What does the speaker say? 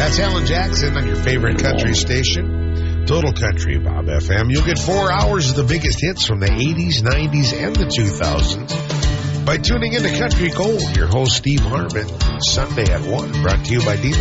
That's Alan Jackson on your favorite country station, Total Country Bob FM. You'll get 4 hours of the biggest hits from the 80s, 90s, and the 2000s by tuning into Country Gold. Your host, Steve Harmon, Sunday at 1, brought to you by Dealer